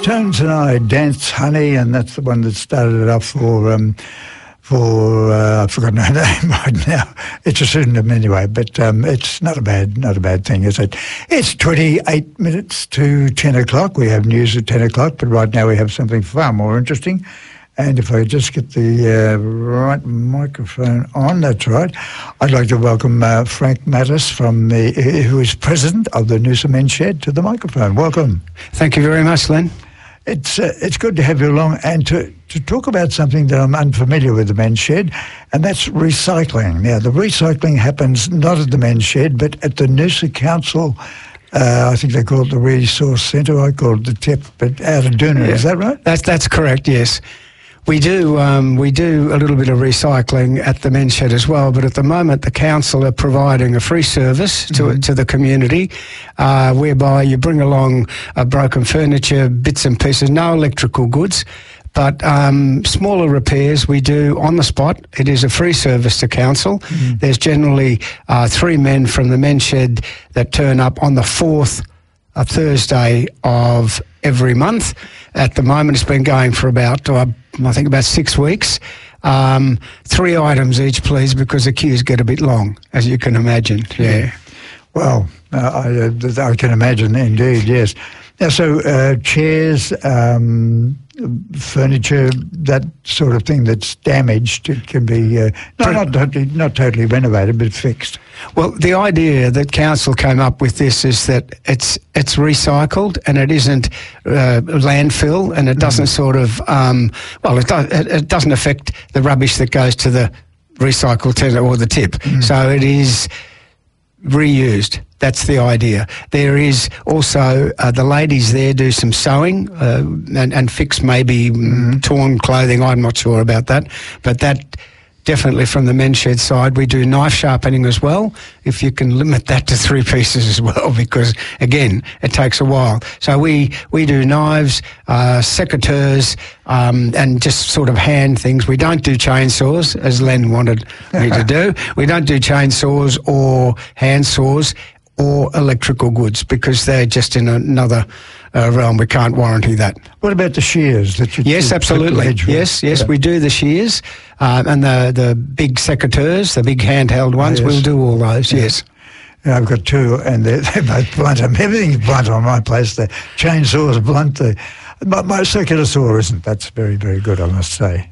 Tones and I Dance Honey, and that's the one that started it off for I've forgotten her name right now. It's a pseudonym anyway, but it's not a bad thing, is it? It's 28 minutes to 10 o'clock. We have news at 10 o'clock, but right now we have something far more interesting. And if I just get the right microphone on, that's right. I'd like to welcome Frank Mattis, who is president of the Noosa Men's Shed, to the microphone. Welcome. Thank you very much, Len. It's good to have you along and to talk about something that I'm unfamiliar with, the Men's Shed, and that's recycling. Now, the recycling happens not at the Men's Shed, but at the Noosa Council. I think they call it the Resource Centre. I call it the TIP, but out of Doona. Yeah. Is that right? That's correct, yes. We do a little bit of recycling at the Men's Shed as well, but at the moment the council are providing a free service to the community, whereby you bring along broken furniture, bits and pieces, no electrical goods, but smaller repairs we do on the spot. It is a free service to council. There's generally 3 men from the Men's Shed that turn up on the 4th Thursday of every month. At the moment, it's been going for about 6 weeks. 3 items each, please, because the queues get a bit long, as you can imagine. Yeah. Well, I can imagine, indeed, yes. Now, so chairs, furniture, that sort of thing that's damaged, it can be not totally renovated, but fixed. Well, the idea that council came up with this is that it's recycled and it isn't landfill, and it doesn't sort of it doesn't affect the rubbish that goes to the recycle centre or the tip. So it is reused. That's the idea. There is also the ladies there do some sewing and fix maybe torn clothing. I'm not sure about that, but that definitely from the Men's Shed side. We do knife sharpening as well, if you can limit that to 3 pieces as well, because again, it takes a while. So we do knives, secateurs, and just sort of hand things. We don't do chainsaws, as Len wanted me to do. We don't do chainsaws or hand saws or electrical goods, because they're just in another realm. We can't warranty that. What about the shears? Yes, absolutely. Yes, we do the shears and the big secateurs, the big handheld ones. Yes. We'll do all those, yes. Yeah, I've got 2, and they're both blunt. Everything's blunt on my place. The chainsaws are blunt. My circular saw isn't. That's very, very good, I must say.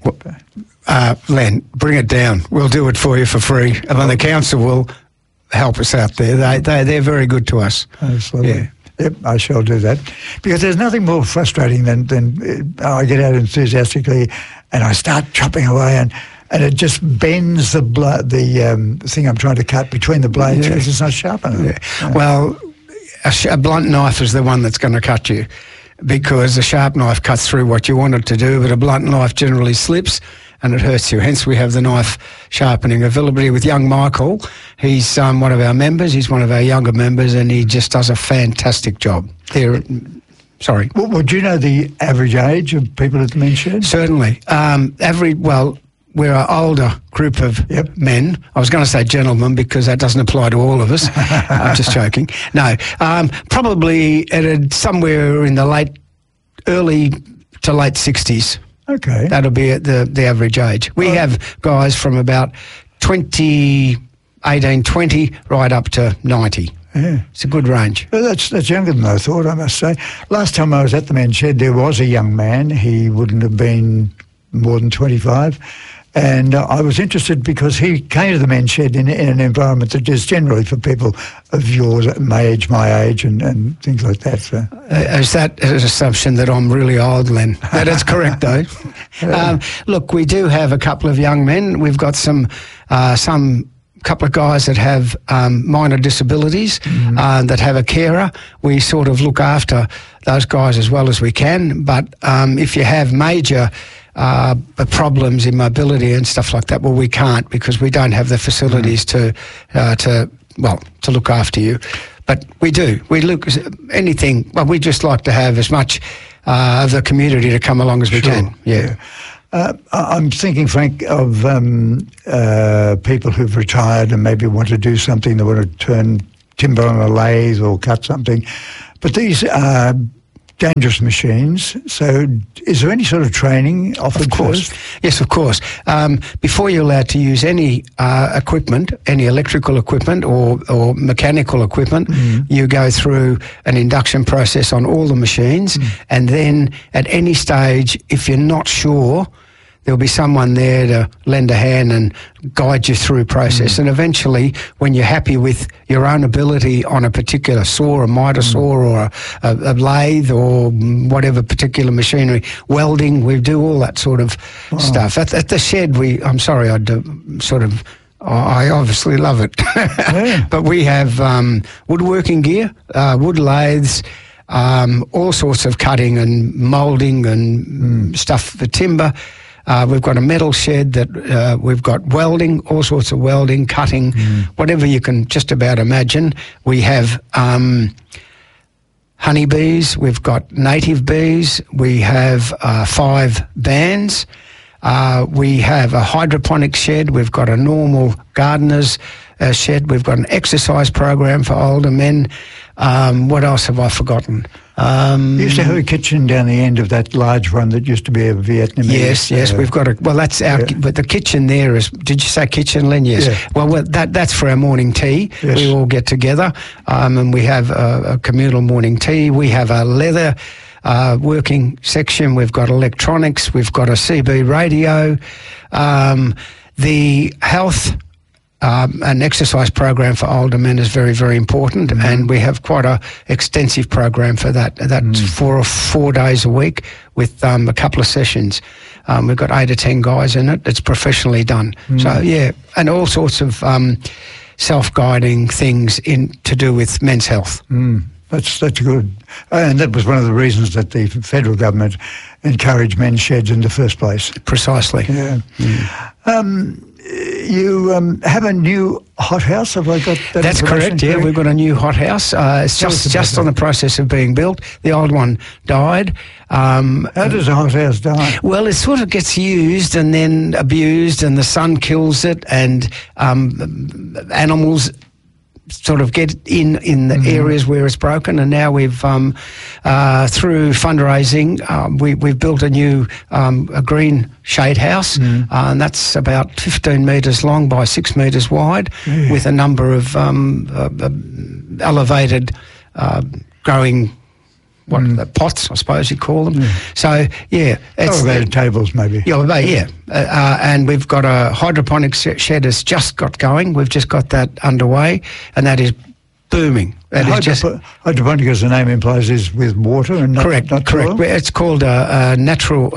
Len, bring it down. We'll do it for you for free. And then the council will help us out there. They're very good to us. Absolutely. Yeah. Yep, I shall do that. Because there's nothing more frustrating than I get out enthusiastically and I start chopping away and it just bends the thing I'm trying to cut between the blades because it's not sharp enough. Yeah. Well, a blunt knife is the one that's going to cut you, because a sharp knife cuts through what you want it to do, but a blunt knife generally slips and it hurts you. Hence, we have the knife sharpening availability with young Michael. He's one of our members. He's one of our younger members, and he just does a fantastic job. Sorry. Well, do you know the average age of people at the Men's Shed? Certainly. We're an older group of men. I was going to say gentlemen, because that doesn't apply to all of us. I'm just joking. No, probably somewhere in the early to late 60s. Okay. That'll be at the average age. We have guys from about 18, 20, right up to 90. Yeah. It's a good range. Well, that's younger than I thought, I must say. Last time I was at the Men's Shed, there was a young man. He wouldn't have been more than 25. And I was interested because he came to the Men's Shed in an environment that is generally for people of my age, and things like that. So. Is that an assumption that I'm really old, Len? That is correct, though. Look, we do have a couple of young men. We've got some couple of guys that have minor disabilities, that have a carer. We sort of look after those guys as well as we can. But if you have major problems in mobility and stuff like that, well, we can't, because we don't have the facilities to look after you. But we do. We look anything. Well, we just like to have as much of the community to come along as we can. Yeah. I'm thinking, Frank, of people who've retired and maybe want to do something. They want to turn timber on a lathe or cut something. But these dangerous machines. So is there any sort of training offered? Of course. First? Yes, of course. Before you're allowed to use any equipment, any electrical equipment or mechanical equipment, you go through an induction process on all the machines, and then at any stage, if you're not sure, there'll be someone there to lend a hand and guide you through process. And eventually, when you're happy with your own ability on a particular saw, a miter saw, or a lathe, or whatever particular machinery, welding, we do all that sort of stuff. At the shed, I obviously love it. Yeah. But we have woodworking gear, wood lathes, all sorts of cutting and moulding and stuff for timber. We've got a metal shed that we've got welding, all sorts of welding, cutting, whatever you can just about imagine. We have honeybees, we've got native bees, we have 5 bands, we have a hydroponic shed, we've got a normal gardener's shed, we've got an exercise program for older men. What else have I forgotten? You used to have a kitchen down the end of that large one that used to be a Vietnamese. Yes, we've got that's our, but the kitchen there is, did you say kitchen, Len? Yes. Yeah. Well, that's for our morning tea. Yes. We all get together, and we have a communal morning tea. We have a leather working section. We've got electronics. We've got a CB radio. The health an exercise program for older men is very, very important, and we have quite a extensive program for that. That's 4 days a week with a couple of sessions. We've got 8 or 10 guys in it. It's professionally done. So, yeah, and all sorts of self-guiding things to do with men's health. That's good. And that was one of the reasons that the federal government encouraged men's sheds in the first place. Precisely. Yeah. You have a new hothouse, have I got that? That's correct, yeah. We've got a new hothouse. It's just on the process of being built. The old one died. How does a hothouse die? Well, it sort of gets used and then abused, and the sun kills it, and animals sort of get in the areas where it's broken. And now we've through fundraising we've built a new a green shade house, and that's about 15 metres long by 6 metres wide, with a number of elevated growing pots, I suppose you'd call them. So, yeah. Elevated tables, maybe. Yeah. And we've got a hydroponic shed that's just got going. We've just got that underway, and that is booming. Hydroponic, as the name implies, is with water and not correct. soil? It's called a natural...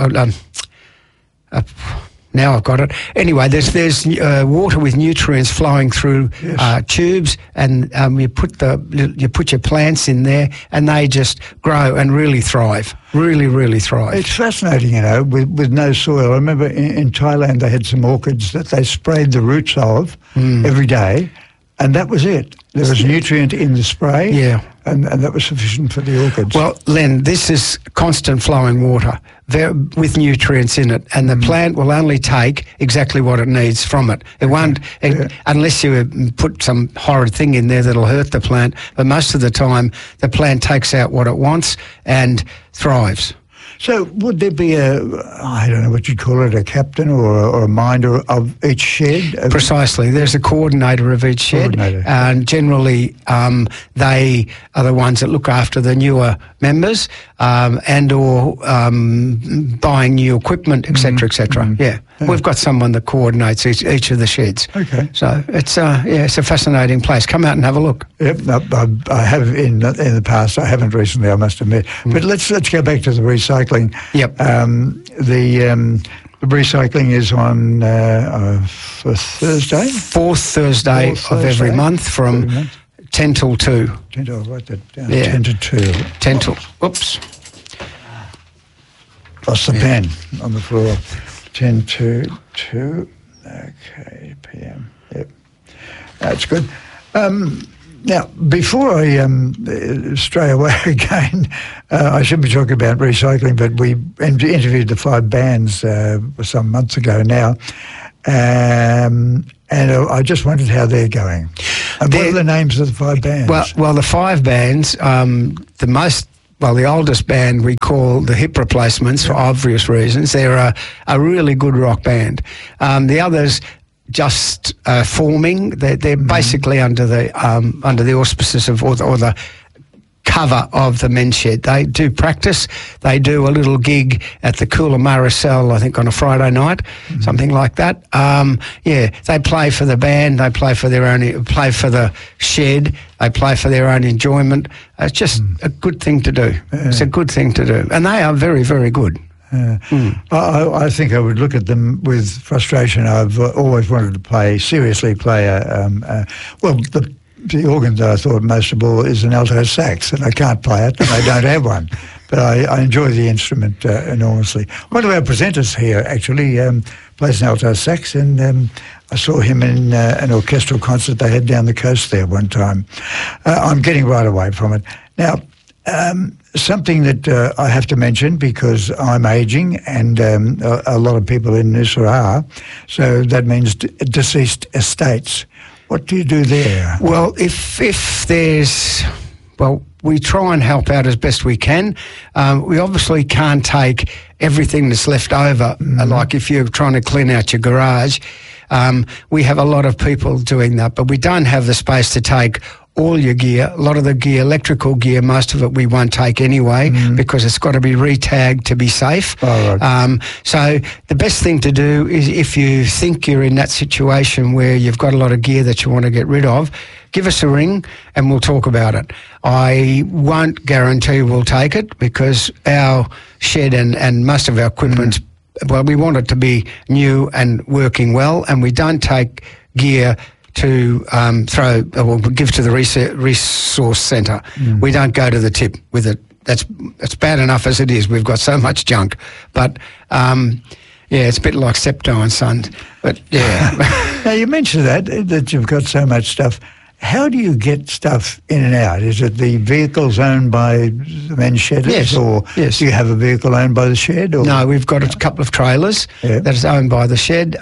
now I've got it. Anyway, there's water with nutrients flowing through tubes, and you put your plants in there, and they just grow and really thrive. Really, really thrive. It's fascinating, with no soil. I remember in Thailand they had some orchids that they sprayed the roots of every day, and that was it. There was nutrient in the spray, and that was sufficient for the orchids. Well, Len, this is constant flowing water with nutrients in it, and the plant will only take exactly what it needs from it. It won't, unless you put some horrid thing in there that'll hurt the plant, but most of the time the plant takes out what it wants and thrives. So would there be I don't know what you'd call it, a captain or a minder of each shed? Precisely. There's a coordinator of each shed, and generally they are the ones that look after the newer members and or buying new equipment, etc., etc. Yeah. We've got someone that coordinates each of the sheds. Okay. So it's it's a fascinating place. Come out and have a look. Yep, I have in the past. I haven't recently, I must admit. But let's go back to the recycling. Yep. The recycling is on for Thursday. Fourth Thursday of every month from 10 till 2. 10 till, write that down. 10 to 2. 10 till. Oops. Lost the pen on the floor. 10 to 2. Okay, PM. Yep. That's good. Now, before I stray away again, I should be talking about recycling, but we interviewed the 5 bands some months ago now, and I just wondered how they're going. And what are the names of the 5 bands? Well, the 5 bands, the most the oldest band we call the Hip Replacements for obvious reasons. They're a really good rock band. The others just forming. They're basically under the auspices of or the cover of the Men's Shed. They do practice. They do a little gig at the Coolamurra Cell, I think, on a Friday night, something like that. They play for the band. They play for play for the shed. They play for their own enjoyment. It's just a good thing to do. It's a good thing to do, and they are very, very good. I think I would look at them with frustration. I've always wanted to seriously play the organ that I thought most of all is an alto sax, and I can't play it, and I don't have one. But I enjoy the instrument enormously. One of our presenters here actually plays an alto sax, and I saw him in an orchestral concert they had down the coast there one time. I'm getting right away from it. Now, something that I have to mention, because I'm ageing, and a lot of people in Noosa are, so that means deceased estates. What do you do there? Well, if there's... Well, we try and help out as best we can. We obviously can't take everything that's left over. Like if you're trying to clean out your garage, we have a lot of people doing that, but we don't have the space to take all your gear. A lot of the gear, electrical gear, most of it we won't take anyway because it's got to be re-tagged to be safe. Oh, right. So the best thing to do is, if you think you're in that situation where you've got a lot of gear that you want to get rid of, give us a ring and we'll talk about it. I won't guarantee we'll take it, because our shed and most of our equipment, well, we want it to be new and working well, and we don't take gear to give to the resource centre. We don't go to the tip with it. That's bad enough as it is. We've got so much junk. But, it's a bit like Septo and Sons. But, yeah. Now, you mentioned that you've got so much stuff. How do you get stuff in and out? Is it the vehicles owned by the Men's Shedders? Yes. Or do you have a vehicle owned by the shed? Or? No, we've got a couple of trailers that is owned by the shed.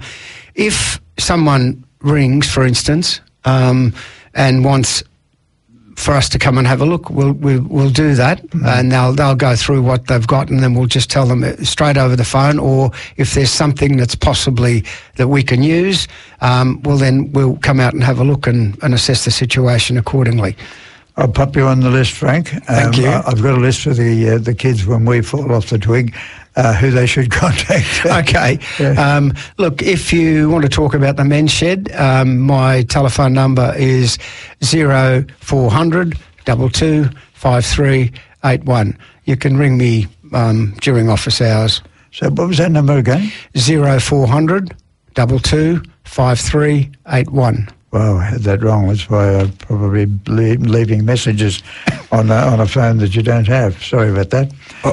If someone rings, for instance, and wants for us to come and have a look, we'll do that, and they'll go through what they've got, and then we'll just tell them straight over the phone. Or if there's something that's possibly that we can use, then we'll come out and have a look and assess the situation accordingly. I'll pop you on the list, Frank. Thank you. I've got a list for the kids when we fall off the twig, who they should contact. Okay. Yeah. Look, if you want to talk about the Men's Shed, my telephone number is 0400 22 5381. You can ring me during office hours. So what was that number again? 0400 22 5381. Well, I had that wrong. That's why I'm probably leaving messages on a phone that you don't have. Sorry about that.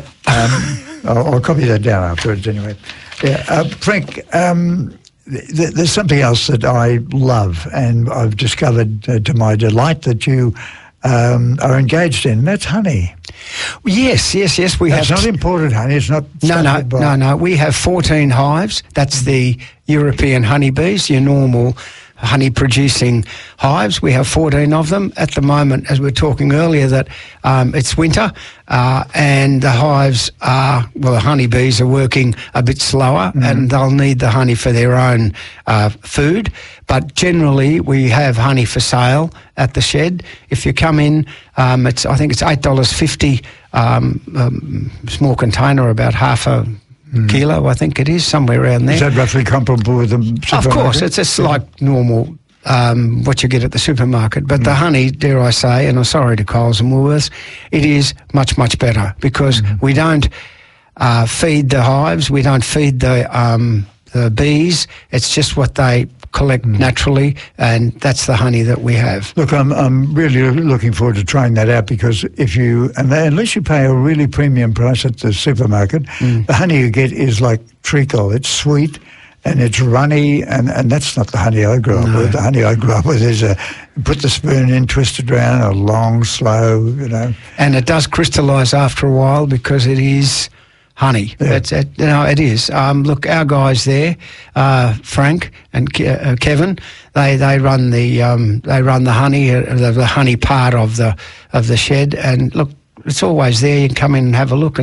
I'll copy that down afterwards anyway. Yeah, Frank, there's something else that I love, and I've discovered to my delight that you are engaged in, and that's honey. Yes. We have. It's not imported honey. It's not. No. We have 14 hives. That's the European honeybees, your normal honey-producing hives. We have 14 of them at the moment, as we were talking earlier, that it's winter and the hives the honeybees are working a bit slower and they'll need the honey for their own food. But generally, we have honey for sale at the shed. If you come in, I think it's $8.50, small container, about half a kilo, I think it is, somewhere around there. Is that roughly comparable with the supermarket? Of course, it's just like normal what you get at the supermarket. But the honey, dare I say, and I'm sorry to Coles and Woolworths, it is much, much better, because we don't feed the hives, we don't feed the bees. It's just what they collect naturally, and that's the honey that we have. Look, I'm really looking forward to trying that out, because unless you pay a really premium price at the supermarket, the honey you get is like treacle. It's sweet and it's runny, and that's not the honey I grew up with. The honey I grew up with is put the spoon in, twist it around, a long, slow, And it does crystallise after a while, because it is honey. Yeah. It is. Look, our guys there, Frank and Kevin, they run the honey, the honey part of the shed. And look, it's always there. You can come in and have a look.